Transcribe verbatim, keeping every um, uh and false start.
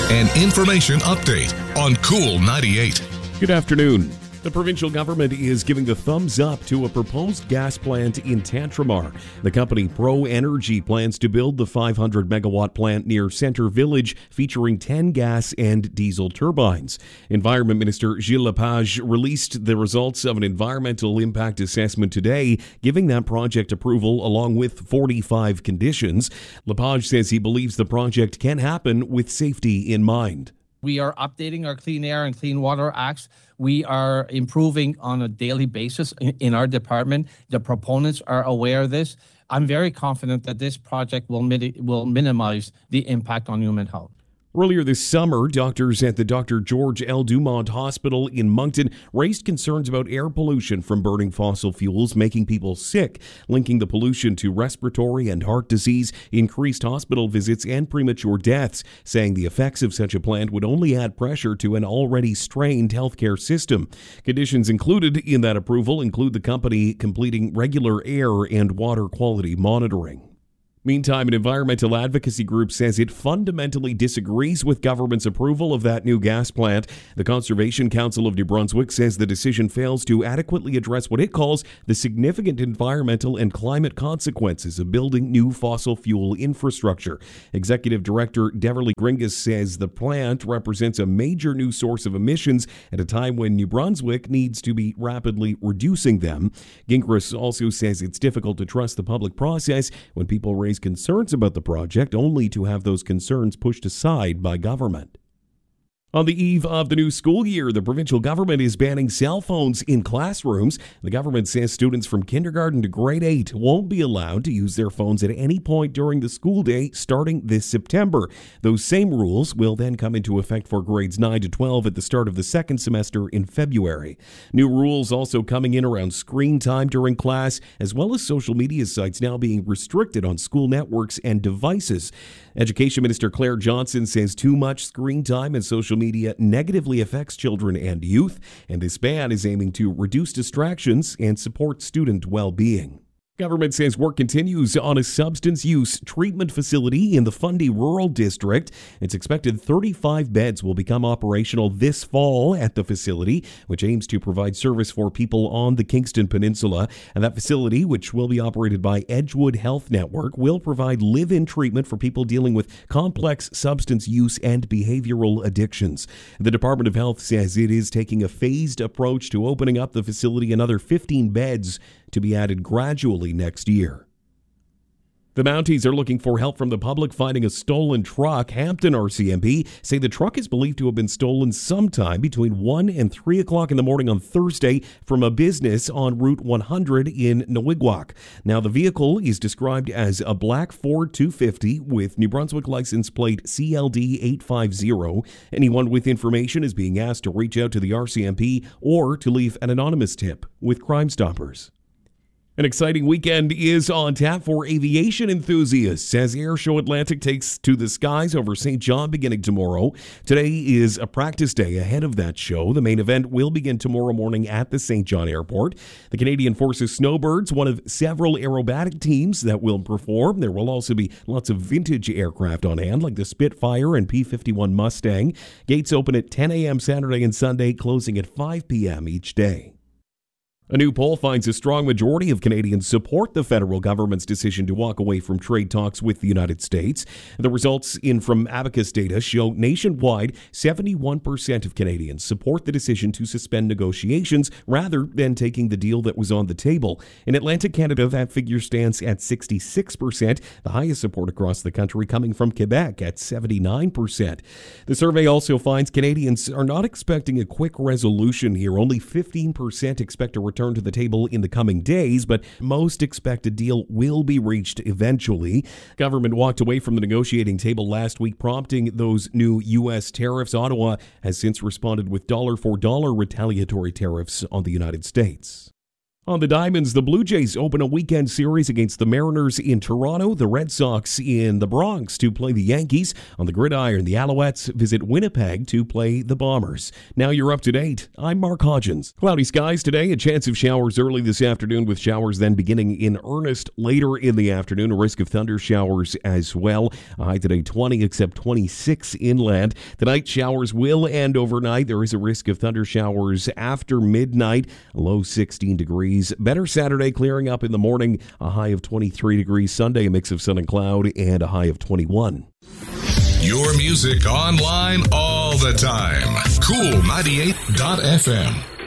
An information update on Cool ninety-eight. Good afternoon. The provincial government is giving the thumbs up to a proposed gas plant in Tantramar. The company Pro Energy plans to build the five hundred megawatt plant near Centre Village, featuring ten gas and diesel turbines. Environment Minister Gilles Lepage released the results of an environmental impact assessment today, giving that project approval along with forty-five conditions. Lepage says he believes the project can happen with safety in mind. We are updating our Clean Air and Clean Water Acts. We are improving on a daily basis in, in our department. The proponents are aware of this. I'm very confident that this project will, mit- will minimize the impact on human health. Earlier this summer, doctors at the Doctor George L. Dumont Hospital in Moncton raised concerns about air pollution from burning fossil fuels making people sick, linking the pollution to respiratory and heart disease, increased hospital visits, and premature deaths, saying the effects of such a plant would only add pressure to an already strained healthcare system. Conditions included in that approval include the company completing regular air and water quality monitoring. Meantime, an environmental advocacy group says it fundamentally disagrees with government's approval of that new gas plant. The Conservation Council of New Brunswick says the decision fails to adequately address what it calls the significant environmental and climate consequences of building new fossil fuel infrastructure. Executive Director Deverly Gringus says the plant represents a major new source of emissions at a time when New Brunswick needs to be rapidly reducing them. Gingras also says it's difficult to trust the public process when people raise concerns about the project, only to have those concerns pushed aside by government. On the eve of the new school year, the provincial government is banning cell phones in classrooms. The government says students from kindergarten to grade eight won't be allowed to use their phones at any point during the school day starting this September. Those same rules will then come into effect for grades nine to twelve at the start of the second semester in February. New rules also coming in around screen time during class, as well as social media sites now being restricted on school networks and devices. Education Minister Claire Johnson says too much screen time and social media negatively affects children and youth, and this ban is aiming to reduce distractions and support student well-being. Government says work continues on a substance use treatment facility in the Fundy Rural District. It's expected thirty-five beds will become operational this fall at the facility, which aims to provide service for people on the Kingston Peninsula. And that facility, which will be operated by Edgewood Health Network, will provide live-in treatment for people dealing with complex substance use and behavioral addictions. The Department of Health says it is taking a phased approach to opening up the facility, another fifteen beds to be added gradually next year. The Mounties are looking for help from the public finding a stolen truck. Hampton R C M P say the truck is believed to have been stolen sometime between one and three o'clock in the morning on Thursday from a business on Route one hundred in Nowigwak. Now, the vehicle is described as a black Ford two fifty with New Brunswick license plate C L D eight fifty. Anyone with information is being asked to reach out to the R C M P or to leave an anonymous tip with Crime Stoppers. An exciting weekend is on tap for aviation enthusiasts as Air Show Atlantic takes to the skies over Saint John beginning tomorrow. Today is a practice day ahead of that show. The main event will begin tomorrow morning at the Saint John Airport. The Canadian Forces Snowbirds, one of several aerobatic teams that will perform. There will also be lots of vintage aircraft on hand, like the Spitfire and P fifty-one Mustang. Gates open at ten a.m. Saturday and Sunday, closing at five p.m. each day. A new poll finds a strong majority of Canadians support the federal government's decision to walk away from trade talks with the United States. The results in from Abacus data show nationwide seventy-one percent of Canadians support the decision to suspend negotiations rather than taking the deal that was on the table. In Atlantic Canada, that figure stands at sixty-six percent, the highest support across the country coming from Quebec at seventy-nine percent. The survey also finds Canadians are not expecting a quick resolution here. Only fifteen percent expect a return to the table in the coming days, but most expect a deal will be reached eventually. Government walked away from the negotiating table last week, prompting those new U S tariffs. Ottawa has since responded with dollar for dollar retaliatory tariffs on the United States. On the Diamonds, the Blue Jays open a weekend series against the Mariners in Toronto, the Red Sox in the Bronx to play the Yankees. On the gridiron, the Alouettes visit Winnipeg to play the Bombers. Now you're up to date. I'm Mark Hodgins. Cloudy skies today, a chance of showers early this afternoon, with showers then beginning in earnest later in the afternoon. A risk of thunder showers as well. A high today twenty, except twenty-six inland. Tonight, showers will end overnight. There is a risk of thunder showers after midnight. A low sixteen degrees. Better Saturday, clearing up in the morning. A high of twenty-three degrees. Sunday, a mix of sun and cloud, and a high of twenty-one. Your music online all the time. Cool ninety-eight dot f m.